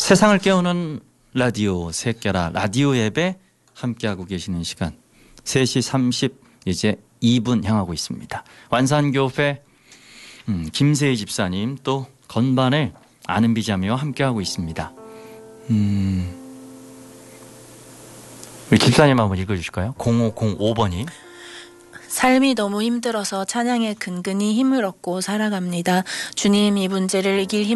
세상을 깨우는 라디오 새겨라 라디오 앱에 함께하고 계시는 시간 3시 30 이제 2분 향하고 있습니다. 완산교회 김세희 집사님 또 건반에 아는 비자매와 함께하고 있습니다. 우리 집사님 한번 읽어주실까요? 0505번이 삶이 너무 힘들어서 찬양에 근근히 힘을 얻고 살아갑니다. 주님, 이 문제를 이길 힘